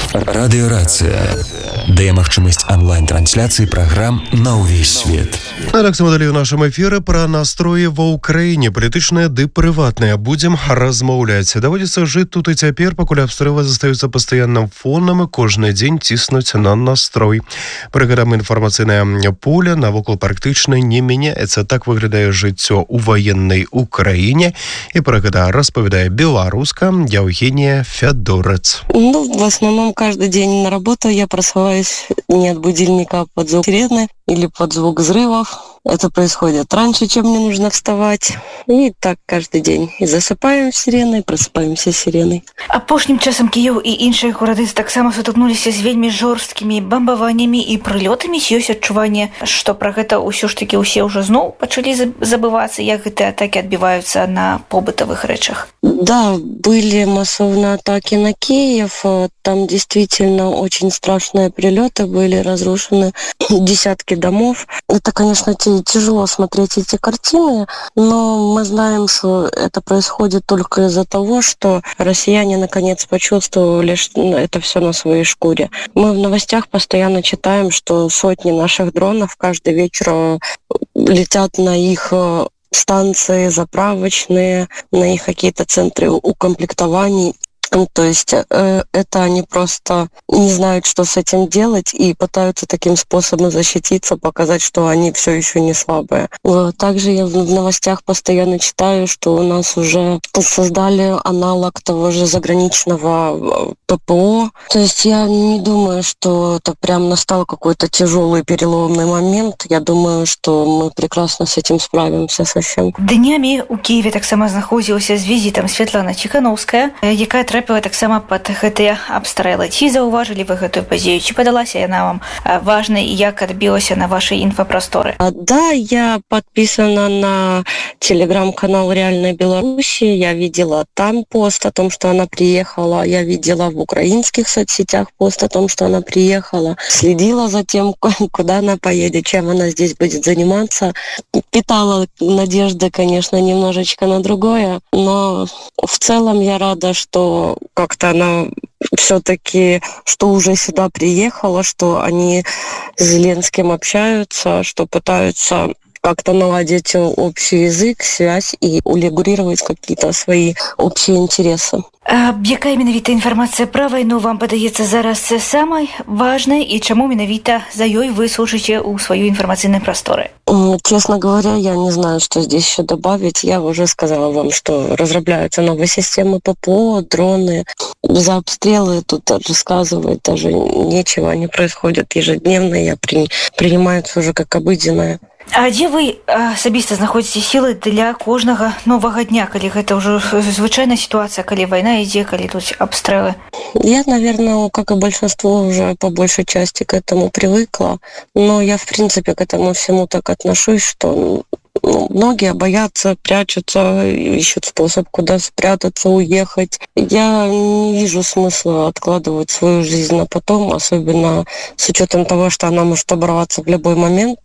Радыёрацыя дае магчымасць онлайн-трансляцыі праграм на ўвесь свет. Так само далей у нашым эфіры пра настроі ва ўкраіне, палітычныя ды прыватныя. Будзем размаўляць. Даводзіцца жыць тут і цяпер, пакуль абстрэлы застаюцца пастаянным фонам і кожны дзень ціснуць на настрой. Пры гэтым інфармацыйнае поле навокал практычна не мяняецца. Так выглядае жыццё ў ваеннай Украіне. І пра гэта распавядае беларуска Евгения Федорец. В основном каждый день на работу я просыпаюсь не от будильника, а под звук сирены или под звук взрывов. Это происходит раньше, чем мне нужно вставать. И так каждый день. И засыпаем сиреной, просыпаемся сиреной. Апошнім часам Киев и іншыя горады таксама сутыкнуліся з вельмі жорсткімі бамбаваннямі і прылётамі. Ёсць адчуванне, што пра гэта ўсё ж такі ўсе ўжо зноў пачалі забывацца, як гэтыя атакі адбіваюцца на побытовых рэчах. Да, были массовные атаки на Киев. Там действительно очень страшные прилеты были, разрушены десятки домов. Это, конечно, тяжело смотреть эти картины, но мы знаем, что это происходит только из-за того, что россияне наконец почувствовали это все на своей шкуре. Мы в новостях постоянно читаем, что сотни наших дронов каждый вечер летят на их станции заправочные, на их какие-то центры укомплектований. То есть это они просто не знают, что с этим делать, и пытаются таким способом защититься, показать, что они все еще не слабые. Также я в новостях постоянно читаю, что у нас уже создали аналог того же заграничного ППО. То есть я не думаю, что это прям настал какой-то тяжелый переломный момент. Я думаю, что мы прекрасно с этим справимся совсем. Днями у Киеве таксама знаходзілася з візітам Святлана Ціхановская, якая трапіла таксама пад гэтыя абстрэлы. Ці заўважылі вы гэтую падзею? Ці падалася яна вам важнай і як адбілася на вашай інфапрасторы? Да, я подписана на телеграм-канал «Реальной Беларуси». Я видела там пост о том, что она приехала. Я видела в украинских соцсетях пост о том, что она приехала. Следила за тем, куда она поедет, чем она здесь будет заниматься. Питала надежды, конечно, немножечко на другое, но в целом я рада, что как-то она все-таки, что уже сюда приехала, что они с Зеленским общаются, что пытаются как-то наладить общий язык, связь и урегулировать какие-то свои общие интересы. Якая менавіта інфармацыя пра вайну вам падаецца зараз самай важнай, і чаму менавіта за ёй вы служыце ў сваёй информационной просторе? Честно говоря, я не знаю, что здесь еще добавить. Я уже сказала вам, что разрабатываются новые системы ППО, дроны. За обстрелы тут рассказывать даже нечего. Они происходят ежедневно, я принимаются уже как обыденное. А дзе вы асабіста знаходзіце сілы для кожнага новага дня, калі гэта ўжо звычайная ситуация, калі война ідзе, калі тут обстрелы? Я, наверное, как и большинство, уже по большей части к этому привыкла, но я, в принципе, к этому всему так отношусь, что многие боятся, прячутся, ищут способ, куда спрятаться, уехать. Я не вижу смысла откладывать свою жизнь на потом, особенно с учетом того, что она может оборваться в любой момент.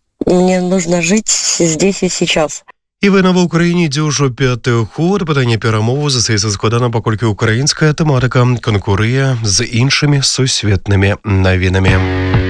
Мне нужно жить здесь и сейчас. І вайна ва ўкраіне ідзе ўжо 5-й год. Пытанне перамоваў застаецца складана, паколькі ўкраінская тэматыка канкуруе з іншымі сусветнымі навінамі.